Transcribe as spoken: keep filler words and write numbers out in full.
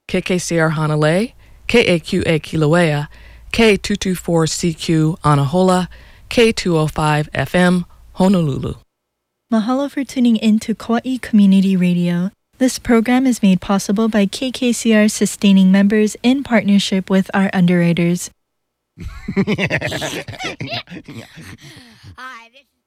K K C R Hanalei, K A Q A Kilauea, K two twenty-four C Q Anahola, K two oh five F M Honolulu. Mahalo for tuning in to Kauai Community Radio. This program is made possible by K K C R sustaining members in partnership with our underwriters. Hi, this is